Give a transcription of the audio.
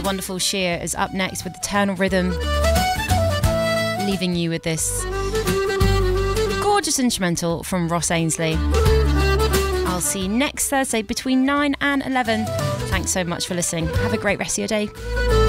wonderful Sheer is up next with Eternal Rhythm, leaving you with this gorgeous instrumental from Ross Ainsley. I'll see you next Thursday between 9 and 11. Thanks so much for listening. Have a great rest of your day.